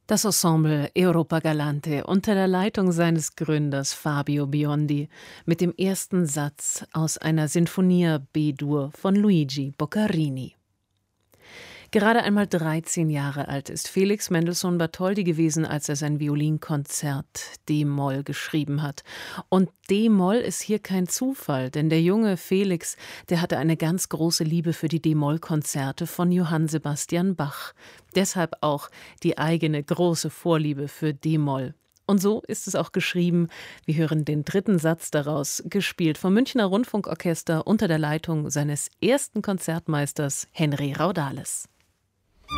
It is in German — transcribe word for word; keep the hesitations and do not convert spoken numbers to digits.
Das Ensemble Europa Galante unter der Leitung seines Gründers Fabio Biondi mit dem ersten Satz aus einer Sinfonia B-Dur von Luigi Boccherini. Gerade einmal dreizehn Jahre alt ist Felix Mendelssohn Bartholdy gewesen, als er sein Violinkonzert D-Moll geschrieben hat. Und D-Moll ist hier kein Zufall, denn der junge Felix, der hatte eine ganz große Liebe für die D-Moll-Konzerte von Johann Sebastian Bach. Deshalb auch die eigene große Vorliebe für D-Moll. Und so ist es auch geschrieben. Wir hören den dritten Satz daraus, gespielt vom Münchner Rundfunkorchester unter der Leitung seines ersten Konzertmeisters Henry Raudales.